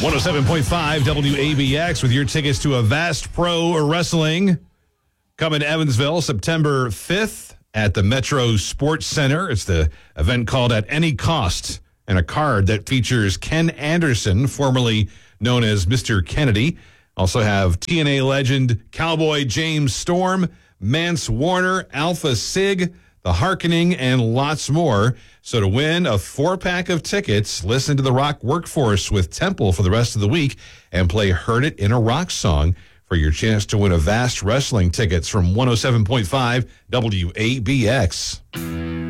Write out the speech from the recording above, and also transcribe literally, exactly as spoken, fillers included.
one oh seven point five W A B X with your tickets to Avast Pro Wrestling. Coming to Evansville September fifth at the Metro Sports Center. It's the event called At Any Cost, and a card that features Ken Anderson, formerly known as Mister Kennedy. Also have T N A legend Cowboy James Storm, Mance Warner, Alpha Sig, The Harkening, and lots more. So to win a four-pack of tickets, listen to the Rock Workforce with Temple for the rest of the week and play Heard It in a Rock Song for your chance to win Avast Wrestling tickets from one oh seven point five W A B X.